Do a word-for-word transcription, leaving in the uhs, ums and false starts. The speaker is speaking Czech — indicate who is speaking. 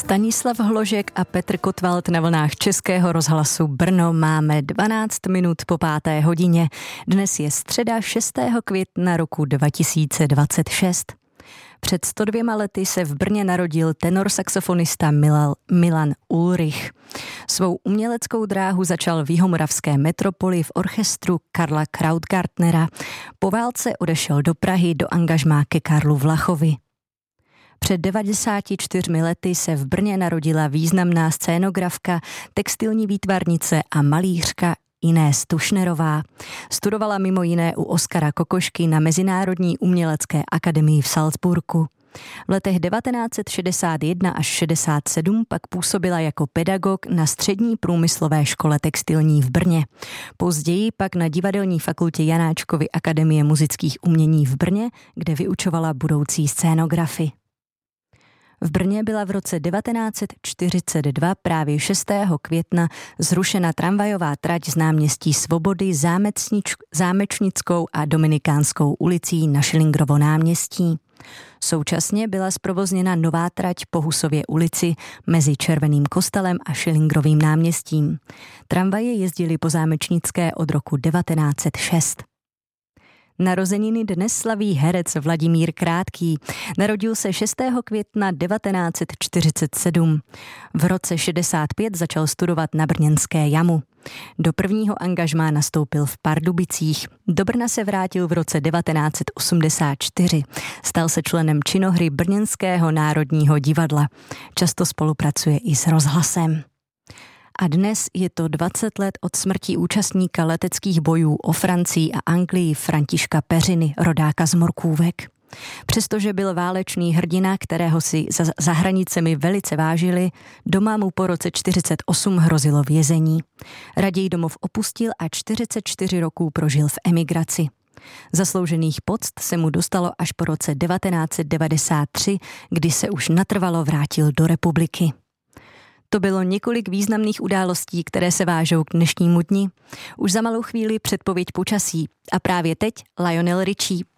Speaker 1: Stanislav Hložek a Petr Kotwald na vlnách Českého rozhlasu Brno. Máme dvanáct minut po páté hodině. Dnes je středa šestého května roku dva tisíce dvacet šest. Před sto dvěma lety se v Brně narodil tenor-saxofonista Milan Ulrich. Svou uměleckou dráhu začal v jihomoravské metropoli v orchestru Karla Krautgartnera. Po válce odešel do Prahy do angažmá ke Karlu Vlachovi. Před devadesáti čtyřmi lety se v Brně narodila významná scénografka, textilní výtvarnice a malířka Inés Tušnerová. Studovala mimo jiné u Oskara Kokošky na Mezinárodní umělecké akademii v Salzburgu. V letech devatenáct set šedesát jedna až šedesát sedm pak působila jako pedagog na Střední průmyslové škole textilní v Brně. Později pak na Divadelní fakultě Janáčkovy akademie muzických umění v Brně, kde vyučovala budoucí scénografy. V Brně byla v roce devatenáct set čtyřicet dva právě šestého května zrušena tramvajová trať z náměstí Svobody Zámečnickou a Dominikánskou ulicí na Schillingrovo náměstí. Současně byla zprovozněna nová trať po Husově ulici mezi Červeným kostelem a Schillingrovým náměstím. Tramvaje jezdily po Zámečnické od roku devatenáct set šest. Narozeniny dnes slaví herec Vladimír Krátký. Narodil se šestého května devatenáct set čtyřicet sedm. V roce šedesát pět začal studovat na brněnské Jamu. Do prvního angažmá nastoupil v Pardubicích. Do Brna se vrátil v roce devatenáct set osmdesát čtyři. Stal se členem činohry Brněnského národního divadla. Často spolupracuje i s rozhlasem. A dnes je to dvacet let od smrti účastníka leteckých bojů o Francii a Anglii Františka Peřiny, rodáka z Morkůvek. Přestože byl válečný hrdina, kterého si za, za hranicemi velice vážili, doma mu po roce čtyřicet osm hrozilo vězení. Raději domov opustil a čtyřicet čtyři roků prožil v emigraci. Zasloužených poct se mu dostalo až po roce devatenáct set devadesát tři, kdy se už natrvalo vrátil do republiky. To bylo několik významných událostí, které se vážou k dnešnímu dni. Už za malou chvíli předpověď počasí. A právě teď Lionel Richie.